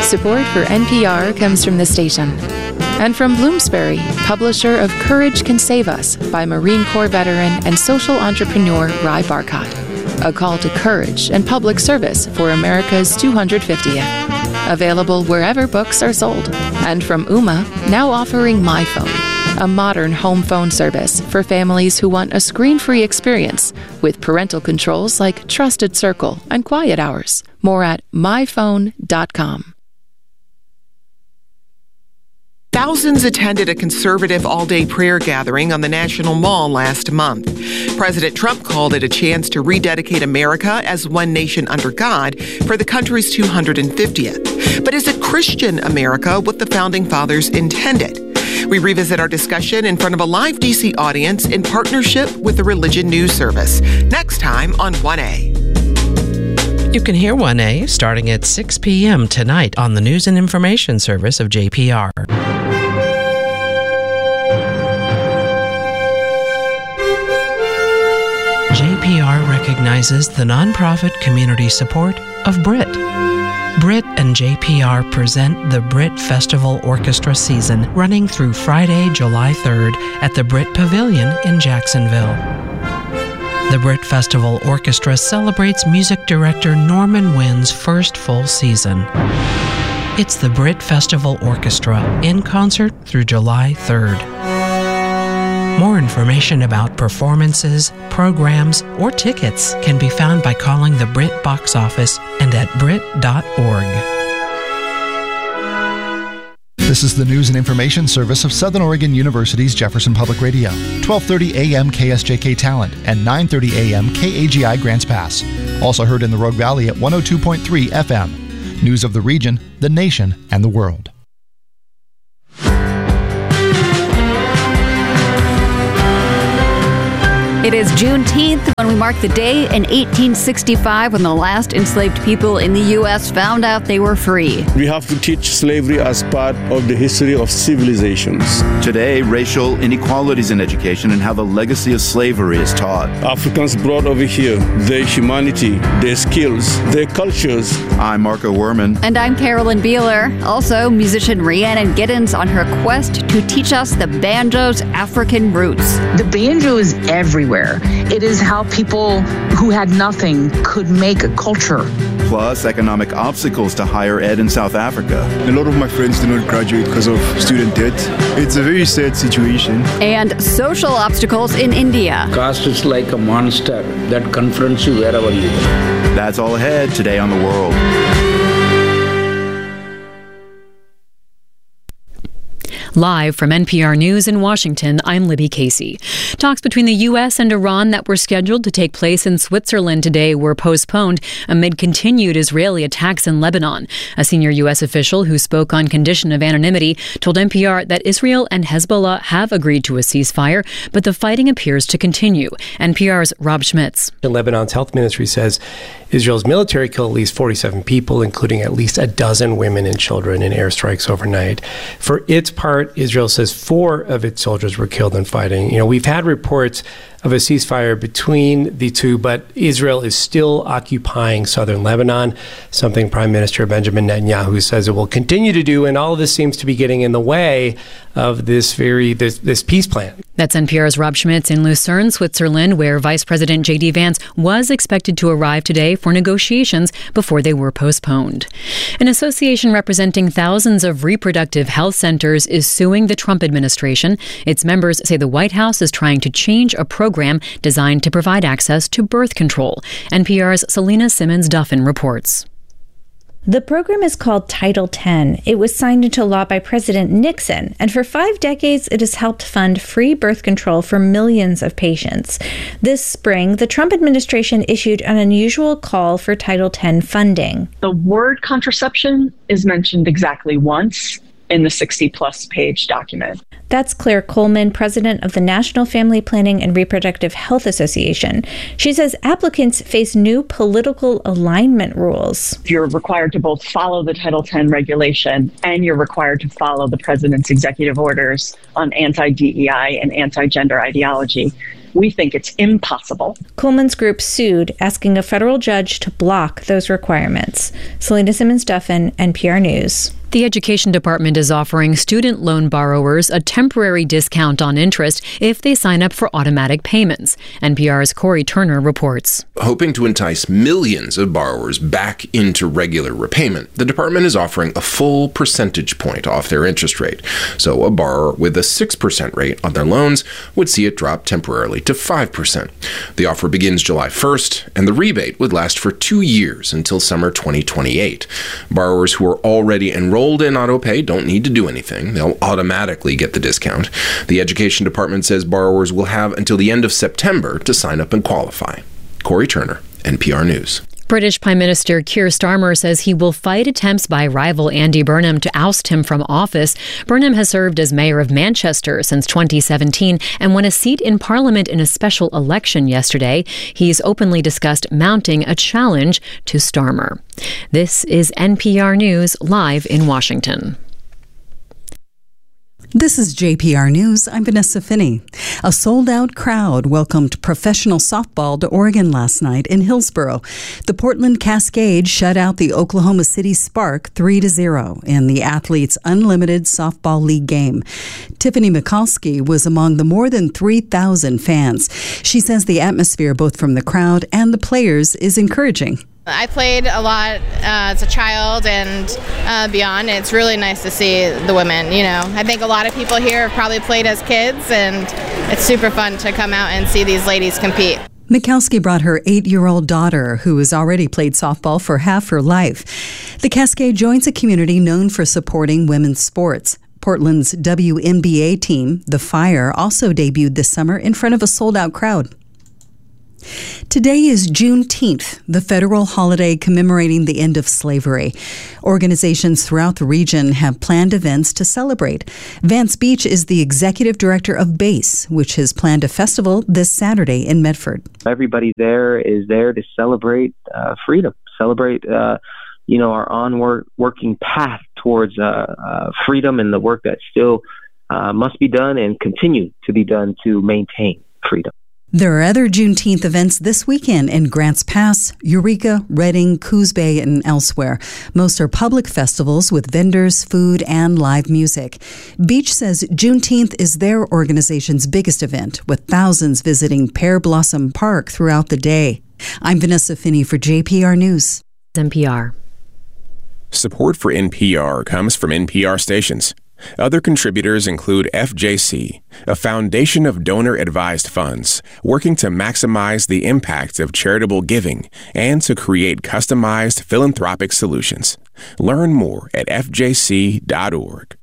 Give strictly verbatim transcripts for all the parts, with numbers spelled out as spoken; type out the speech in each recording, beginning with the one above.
Support for N P R comes from the station. And from Bloomsbury, publisher of Courage Can Save Us by Marine Corps veteran and social entrepreneur Ry Barcott. A call to courage and public service for America's two hundred fiftieth. Available wherever books are sold. And from Ooma, now offering MyPhone, a modern home phone service for families who want a screen-free experience with parental controls like Trusted Circle and Quiet Hours. More at my phone dot com. Thousands attended a conservative all-day prayer gathering on the National Mall last month. President Trump called it a chance to rededicate America as one nation under God for the country's two hundred fiftieth. But is it Christian America what the Founding Fathers intended? We revisit our discussion in front of a live D C audience in partnership with the Religion News Service. Next time on one A. You can hear one A starting at six p.m. tonight on the News and Information Service of J P R. J P R recognizes the nonprofit community support of Brit. Brit and J P R present the Brit Festival Orchestra season running through Friday, July third at the Brit Pavilion in Jacksonville. The Brit Festival Orchestra celebrates music director Norman Wynn's first full season. It's the Brit Festival Orchestra in concert through July third. More information about performances, programs, or tickets can be found by calling the Brit box office and at brit dot org. This is the News and Information Service of Southern Oregon University's Jefferson Public Radio, twelve thirty a.m. K S J K Talent and nine thirty a.m. K A G I Grants Pass. Also heard in the Rogue Valley at one oh two point three F M. News of the region, the nation, and the world. It is Juneteenth when we mark the day in eighteen sixty-five when the last enslaved people in the U S found out they were free. We have to teach slavery as part of the history of civilizations. Today, racial inequalities in education and how the legacy of slavery is taught. Africans brought over here, their humanity, their skills, their cultures. I'm Marco Werman. And I'm Carolyn Beeler. Also, musician Rhiannon Giddens on her quest to teach us the banjo's African roots. The banjo is everywhere. It is how people who had nothing could make a culture. Plus, economic obstacles to higher ed in South Africa. A lot of my friends do not graduate because of student debt. It's a very sad situation. And social obstacles in India. Caste is like a monster that confronts you wherever you go. That's all ahead today on The World. Live from N P R News in Washington, I'm Libby Casey. Talks between the U S and Iran that were scheduled to take place in Switzerland today were postponed amid continued Israeli attacks in Lebanon. A senior U S official who spoke on condition of anonymity told N P R that Israel and Hezbollah have agreed to a ceasefire, but the fighting appears to continue. N P R's Rob Schmitz. Lebanon's health ministry says Israel's military killed at least forty-seven people, including at least a dozen women and children in airstrikes overnight. For its part, Israel says four of its soldiers were killed in fighting. You know, we've had reports of a ceasefire between the two, but Israel is still occupying southern Lebanon, something Prime Minister Benjamin Netanyahu says it will continue to do, and all of this seems to be getting in the way of this very this, this peace plan. That's N P R's Rob Schmitz in Lucerne, Switzerland, where Vice President J D Vance was expected to arrive today for negotiations before they were postponed. An association representing thousands of reproductive health centers is suing the Trump administration. Its members say the White House is trying to change a program designed to provide access to birth control. N P R's Selena Simmons-Duffin reports. The program is called Title ten. It was signed into law by President Nixon, and for five decades it has helped fund free birth control for millions of patients. This spring, the Trump administration issued an unusual call for Title ten funding. The word contraception is mentioned exactly once in the sixty-plus page document. That's Claire Coleman, president of the National Family Planning and Reproductive Health Association. She says applicants face new political alignment rules. You're required to both follow the Title ten regulation and you're required to follow the president's executive orders on anti-D E I and anti-gender ideology. We think it's impossible. Coleman's group sued, asking a federal judge to block those requirements. Selena Simmons-Duffin, N P R News. The Education Department is offering student loan borrowers a temporary discount on interest if they sign up for automatic payments. N P R's Corey Turner reports. Hoping to entice millions of borrowers back into regular repayment, the department is offering a full percentage point off their interest rate. So a borrower with a six percent rate on their loans would see it drop temporarily to five percent. The offer begins July first, and the rebate would last for two years until summer twenty twenty-eight. Borrowers who are already enrolled in AutoPay don't need to do anything. They'll automatically get the discount. The Education Department says borrowers will have until the end of September to sign up and qualify. Corey Turner, N P R News. British Prime Minister Keir Starmer says he will fight attempts by rival Andy Burnham to oust him from office. Burnham has served as mayor of Manchester since twenty seventeen and won a seat in Parliament in a special election yesterday. He's openly discussed mounting a challenge to Starmer. This is N P R News live in Washington. This is J P R News. I'm Vanessa Finney. A sold-out crowd welcomed professional softball to Oregon last night in Hillsboro. The Portland Cascade shut out the Oklahoma City Spark three to zero in the Athletes Unlimited Softball League game. Tiffany Mikulski was among the more than three thousand fans. She says the atmosphere, both from the crowd and the players, is encouraging. I played a lot uh, as a child and uh, beyond. It's really nice to see the women, you know. I think a lot of people here have probably played as kids, and it's super fun to come out and see these ladies compete. Mikulski brought her eight-year-old daughter, who has already played softball for half her life. The Cascade joins a community known for supporting women's sports. Portland's W N B A team, The Fire, also debuted this summer in front of a sold-out crowd. Today is Juneteenth, the federal holiday commemorating the end of slavery. Organizations throughout the region have planned events to celebrate. Vance Beach is the executive director of BASE, which has planned a festival this Saturday in Medford. Everybody there is there to celebrate uh, freedom, celebrate uh, you know, our onward working path towards uh, uh, freedom and the work that still uh, must be done and continue to be done to maintain freedom. There are other Juneteenth events this weekend in Grants Pass, Eureka, Redding, Coos Bay, and elsewhere. Most are public festivals with vendors, food, and live music. Beach says Juneteenth is their organization's biggest event, with thousands visiting Pear Blossom Park throughout the day. I'm Vanessa Finney for J P R News. N P R. Support for N P R comes from N P R stations. Other contributors include F J C, a foundation of donor-advised funds working to maximize the impact of charitable giving and to create customized philanthropic solutions. Learn more at f j c dot org.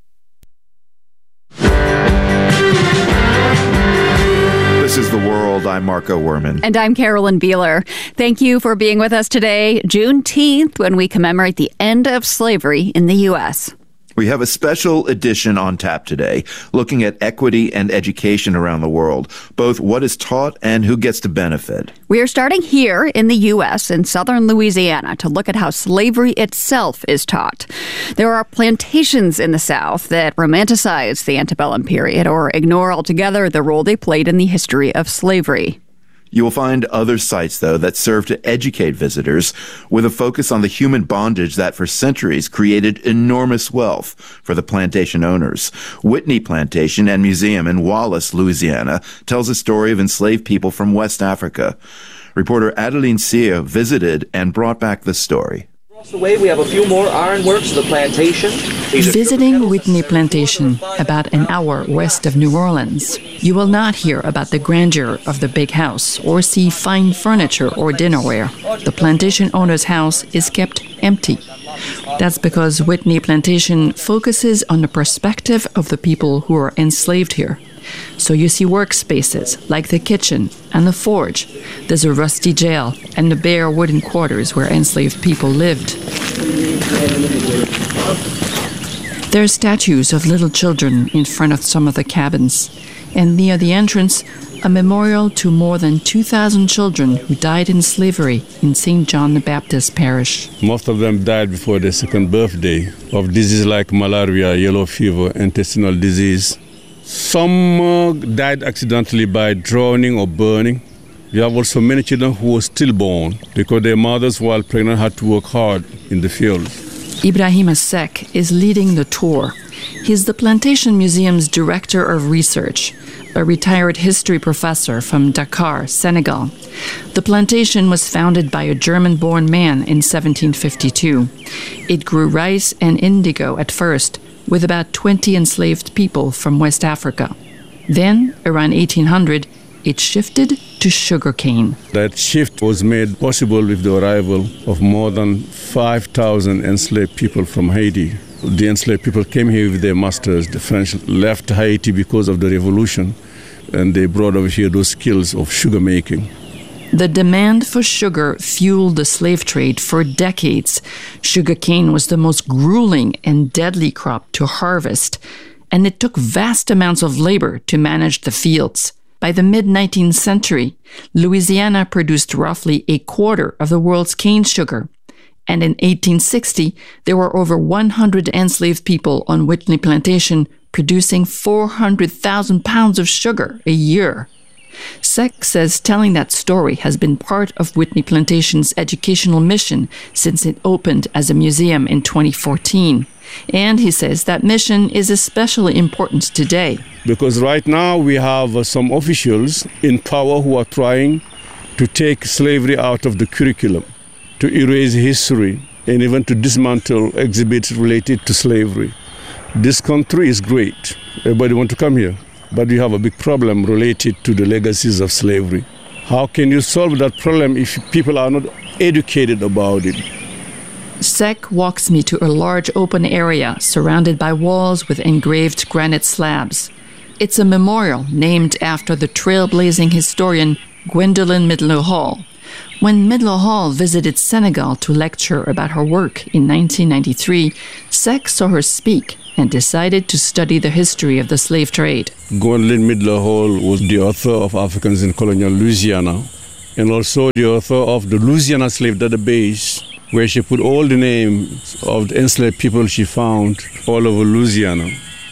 This is The World. I'm Marco Werman. And I'm Carolyn Beeler. Thank you for being with us today, Juneteenth, when we commemorate the end of slavery in the U S We have a special edition on tap today, looking at equity and education around the world, both what is taught and who gets to benefit. We are starting here in the U S in southern Louisiana to look at how slavery itself is taught. There are plantations in the South that romanticize the antebellum period or ignore altogether the role they played in the history of slavery. You will find other sites, though, that serve to educate visitors with a focus on the human bondage that for centuries created enormous wealth for the plantation owners. Whitney Plantation and Museum in Wallace, Louisiana, tells a story of enslaved people from West Africa. Reporter Adeline Seo visited and brought back the story. Across the way, we have a few more ironworks of the plantation. Visiting Whitney Plantation, about an hour west of New Orleans, you will not hear about the grandeur of the big house or see fine furniture or dinnerware. The plantation owner's house is kept empty. That's because Whitney Plantation focuses on the perspective of the people who are enslaved here. So you see workspaces like the kitchen and the forge. There's a rusty jail and the bare wooden quarters where enslaved people lived. There are statues of little children in front of some of the cabins, and near the entrance, a memorial to more than two thousand children who died in slavery in Saint John the Baptist Parish. Most of them died before their second birthday of diseases like malaria, yellow fever, intestinal disease. Some uh, died accidentally by drowning or burning. You have also many children who were stillborn because their mothers, while pregnant, had to work hard in the fields. Ibrahima Seck is leading the tour. He's the Plantation Museum's Director of Research, a retired history professor from Dakar, Senegal. The plantation was founded by a German-born man in seventeen fifty-two. It grew rice and indigo at first, with about twenty enslaved people from West Africa. Then, around eighteen hundred, it shifted to sugarcane. That shift was made possible with the arrival of more than five thousand enslaved people from Haiti. The enslaved people came here with their masters. The French left Haiti because of the revolution, and they brought over here those skills of sugar making. The demand for sugar fueled the slave trade for decades. Sugarcane was the most grueling and deadly crop to harvest, and it took vast amounts of labor to manage the fields. By the mid-nineteenth century, Louisiana produced roughly a quarter of the world's cane sugar. And in eighteen sixty, there were over one hundred enslaved people on Whitney Plantation producing four hundred thousand pounds of sugar a year. Seck says telling that story has been part of Whitney Plantation's educational mission since it opened as a museum in twenty fourteen. And he says that mission is especially important today. Because right now we have uh, some officials in power who are trying to take slavery out of the curriculum, to erase history, and even to dismantle exhibits related to slavery. This country is great. Everybody wants to come here. But we have a big problem related to the legacies of slavery. How can you solve that problem if people are not educated about it? Seck walks me to a large open area surrounded by walls with engraved granite slabs. It's a memorial named after the trailblazing historian Gwendolyn Midlo Hall. When Midlo Hall visited Senegal to lecture about her work in nineteen ninety-three, Seck saw her speak and decided to study the history of the slave trade. Gwendolyn Midlo Hall was the author of Africans in Colonial Louisiana, and also the author of the Louisiana Slave Database, where she put all the names of the enslaved people she found all over Louisiana.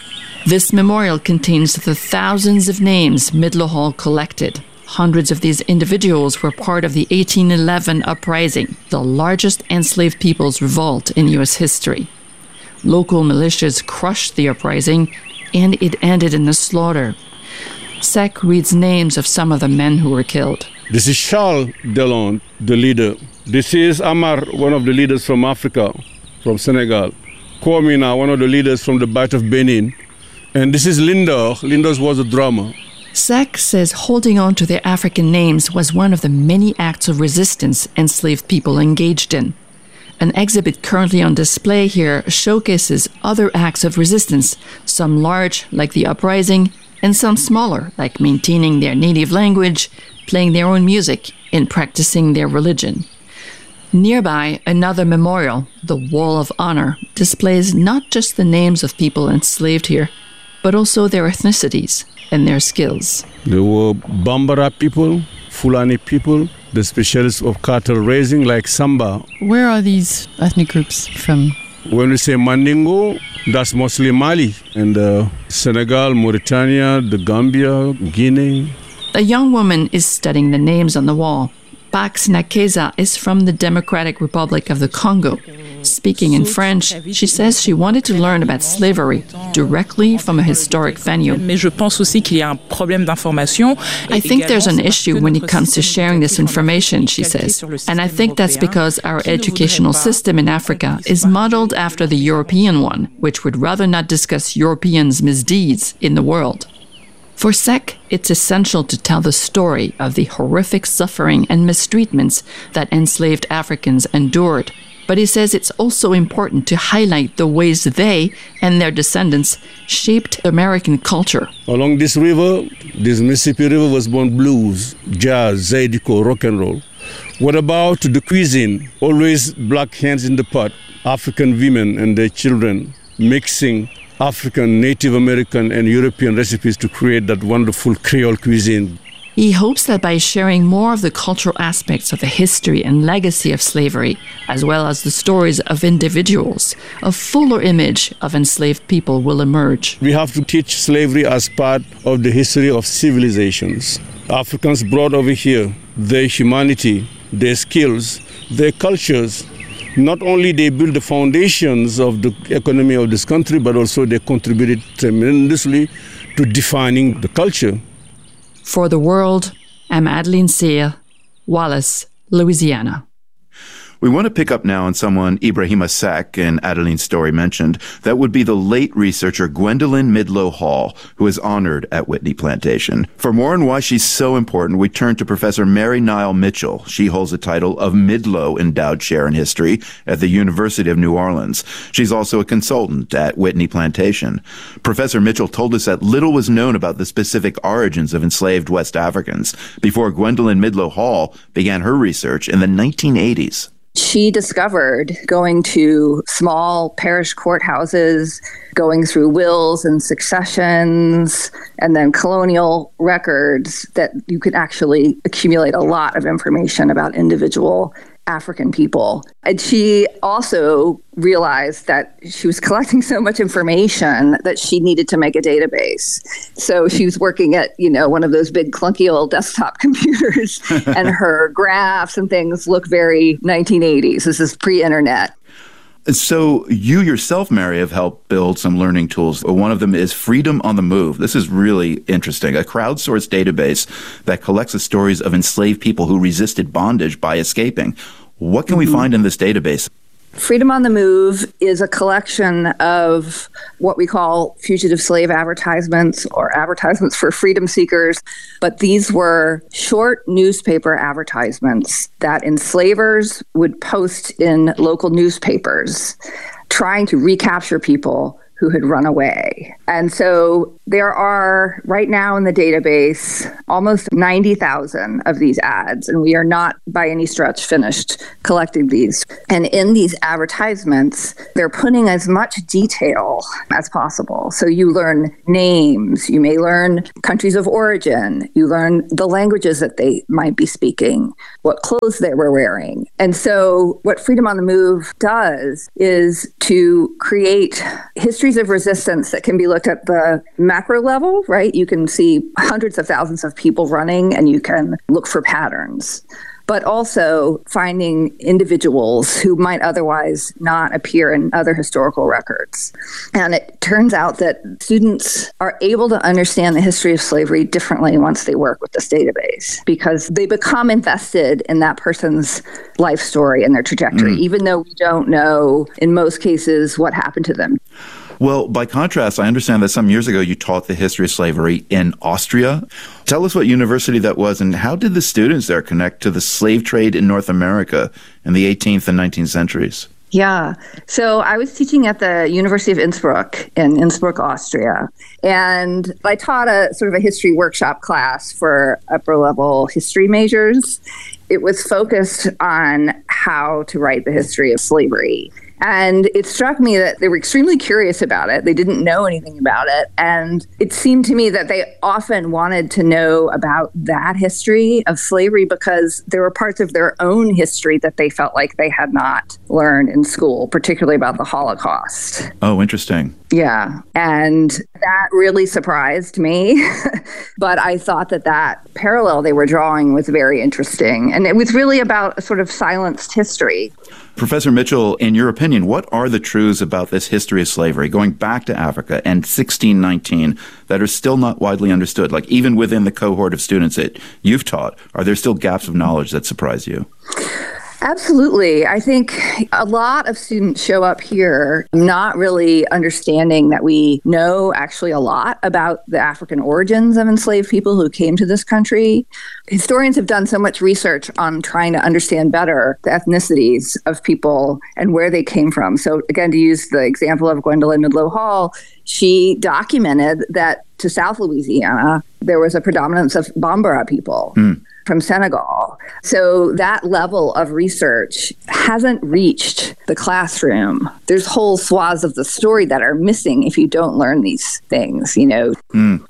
This memorial contains the thousands of names Midlo Hall collected. Hundreds of these individuals were part of the eighteen eleven uprising, the largest enslaved people's revolt in U S history. Local militias crushed the uprising, and it ended in a slaughter. Seck reads names of some of the men who were killed. This is Charles Delon, the leader. This is Amar, one of the leaders from Africa, from Senegal. Kwamina, one of the leaders from the Bight of Benin. And this is Lindor. Lindor was a drummer. Seck says holding on to their African names was one of the many acts of resistance enslaved people engaged in. An exhibit currently on display here showcases other acts of resistance, some large, like the uprising, and some smaller, like maintaining their native language, playing their own music, and practicing their religion. Nearby, another memorial, the Wall of Honor, displays not just the names of people enslaved here, but also their ethnicities and their skills. There were Bambara people, Fulani people, the specialists of cattle raising like Samba. Where are these ethnic groups from? When we say Mandingo, that's mostly Mali and uh, Senegal, Mauritania, the Gambia, Guinea. A young woman is studying the names on the wall. Pax Nakeza is from the Democratic Republic of the Congo. Speaking in French, she says she wanted to learn about slavery directly from a historic venue. I think there's an issue when it comes to sharing this information, she says. And I think that's because our educational system in Africa is modeled after the European one, which would rather not discuss Europeans' misdeeds in the world. For Seck, it's essential to tell the story of the horrific suffering and mistreatments that enslaved Africans endured. But he says it's also important to highlight the ways they and their descendants shaped American culture. Along this river, this Mississippi River, was born blues, jazz, zydeco, rock and roll. What about the cuisine? Always black hands in the pot, African women and their children mixing African, Native American, and European recipes to create that wonderful Creole cuisine. He hopes that by sharing more of the cultural aspects of the history and legacy of slavery, as well as the stories of individuals, a fuller image of enslaved people will emerge. We have to teach slavery as part of the history of civilizations. Africans brought over here their humanity, their skills, their cultures. Not only they built the foundations of the economy of this country, but also they contributed tremendously to defining the culture. For the World, I'm Adeline Sear, Wallace, Louisiana. We want to pick up now on someone Ibrahima Seck in Adeline's story mentioned. That would be the late researcher Gwendolyn Midlo Hall, who is honored at Whitney Plantation. For more on why she's so important, we turn to Professor Mary Nile Mitchell. She holds the title of Midlo Endowed Chair in History at the University of New Orleans. She's also a consultant at Whitney Plantation. Professor Mitchell told us that little was known about the specific origins of enslaved West Africans before Gwendolyn Midlo Hall began her research in the nineteen eighties. She discovered going to small parish courthouses, going through wills and successions, and then colonial records, that you could actually accumulate a lot of information about individual African people. And she also realized that she was collecting so much information that she needed to make a database. So she was working at, you know, one of those big clunky old desktop computers, and her graphs and things look very nineteen eighties. This is pre-internet. So you yourself, Mary, have helped build some learning tools. One of them is Freedom on the Move. This is really interesting. A crowdsourced database that collects the stories of enslaved people who resisted bondage by escaping. What can mm-hmm. we find in this database? Freedom on the Move is a collection of what we call fugitive slave advertisements, or advertisements for freedom seekers. But these were short newspaper advertisements that enslavers would post in local newspapers, trying to recapture people who had run away. And so there are, right now in the database, almost ninety thousand of these ads, and we are not by any stretch finished collecting these. And in these advertisements, they're putting as much detail as possible. So you learn names, you may learn countries of origin, you learn the languages that they might be speaking, what clothes they were wearing. And so what Freedom on the Move does is to create histories of resistance that can be looked at the macro level, right? You can see hundreds of thousands of people running, and you can look for patterns, but also finding individuals who might otherwise not appear in other historical records. And it turns out that students are able to understand the history of slavery differently once they work with this database, because they become invested in that person's life story and their trajectory, mm. even though we don't know, in most cases, what happened to them. Well, by contrast, I understand that some years ago you taught the history of slavery in Austria. Tell us what university that was, and how did the students there connect to the slave trade in North America in the eighteenth and nineteenth centuries? Yeah. So I was teaching at the University of Innsbruck in Innsbruck, Austria. And I taught a sort of a history workshop class for upper level history majors. It was focused on how to write the history of slavery. And it struck me that they were extremely curious about it. They didn't know anything about it. And it seemed to me that they often wanted to know about that history of slavery because there were parts of their own history that they felt like they had not learned in school, particularly about the Holocaust. Oh, interesting. Yeah. And that really surprised me. But I thought that that parallel they were drawing was very interesting. And it was really about a sort of silenced history. Professor Mitchell, in your opinion, what are the truths about this history of slavery going back to Africa and sixteen nineteen that are still not widely understood? Like, even within the cohort of students that you've taught, are there still gaps of knowledge that surprise you? Absolutely. I think a lot of students show up here not really understanding that we know actually a lot about the African origins of enslaved people who came to this country. Historians have done so much research on trying to understand better the ethnicities of people and where they came from. So again, to use the example of Gwendolyn Midlo Hall, she documented that to South Louisiana, there was a predominance of Bambara people. Mm. From Senegal. So that level of research hasn't reached the classroom. There's whole swaths of the story that are missing if you don't learn these things, you know. Mm.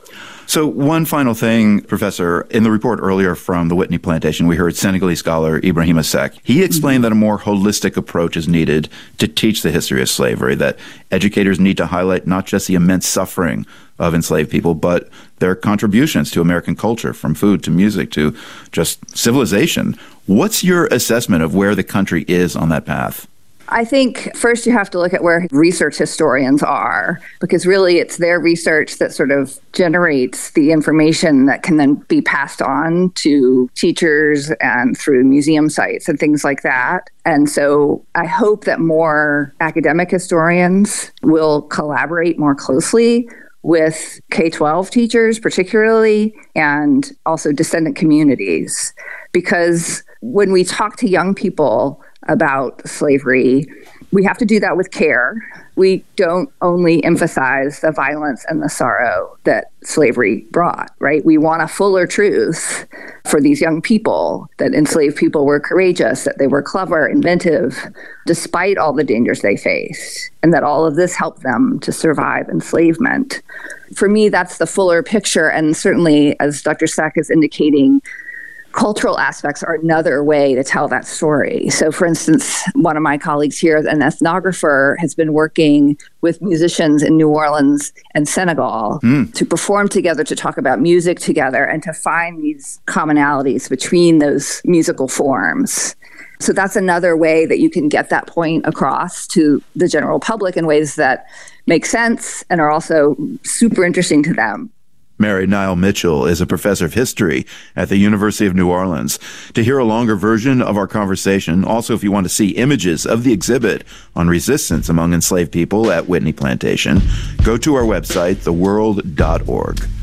So one final thing, Professor, in the report earlier from the Whitney Plantation, we heard Senegalese scholar Ibrahima Seck. He explained mm-hmm. that a more holistic approach is needed to teach the history of slavery, that educators need to highlight not just the immense suffering of enslaved people, but their contributions to American culture, from food to music to just civilization. What's your assessment of where the country is on that path? I think first you have to look at where research historians are, because really it's their research that sort of generates the information that can then be passed on to teachers and through museum sites and things like that. And so I hope that more academic historians will collaborate more closely with K twelve teachers particularly, and also descendant communities. Because when we talk to young people about slavery, we have to do that with care. We don't only emphasize the violence and the sorrow that slavery brought, right? We want a fuller truth for these young people, that enslaved people were courageous, that they were clever, inventive, despite all the dangers they faced, and that all of this helped them to survive enslavement. For me, that's the fuller picture, and certainly, as Doctor Seck is indicating, cultural aspects are another way to tell that story. So, for instance, one of my colleagues here, an ethnographer, has been working with musicians in New Orleans and Senegal mm. to perform together, to talk about music together, and to find these commonalities between those musical forms. So that's another way that you can get that point across to the general public in ways that make sense and are also super interesting to them. Mary Nile Mitchell is a professor of history at the University of New Orleans. To hear a longer version of our conversation, also if you want to see images of the exhibit on resistance among enslaved people at Whitney Plantation, go to our website, the world dot org.